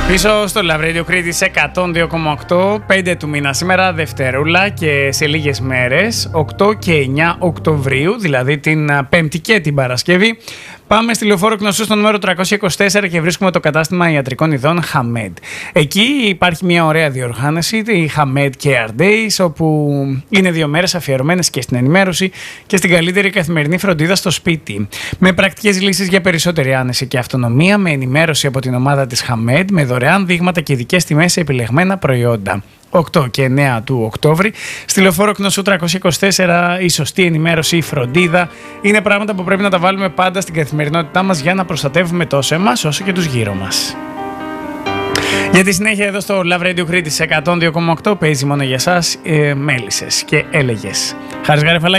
Πίσω στο Love Radio Κρήτης 102,8, 5 του μήνα σήμερα, Δευτερούλα, και σε λίγες μέρες, 8 και 9 Οκτωβρίου, δηλαδή την Πέμπτη και την Παρασκευή, πάμε στη Λεωφόρο Κνωσού στο νούμερο 324 και βρίσκουμε το κατάστημα ιατρικών ειδών Hamed. Εκεί υπάρχει μια ωραία διοργάνωση, η Hamed Care Days, όπου είναι 2 μέρες αφιερωμένες και στην ενημέρωση και στην καλύτερη καθημερινή φροντίδα στο σπίτι. Με πρακτικές λύσεις για περισσότερη άνεση και αυτονομία, με ενημέρωση από την ομάδα της Hamed, με δωρεάν δείγματα και ειδικές τιμές σε επιλεγμένα προϊόντα. 8 και 9 του Οκτώβρη, στη Λεωφόρο Κνωσού 324, η σωστή ενημέρωση, η φροντίδα είναι πράγματα που πρέπει να τα βάλουμε πάντα στην καθημερινότητά μας για να προστατεύουμε τόσο εμάς όσο και τους γύρω μας. Για τη συνέχεια εδώ στο Love Radio Κρήτης 102,8 παίζει μόνο για εσάς Μέλισσες και έλεγες. Χάρης Γαρεφαλάκης.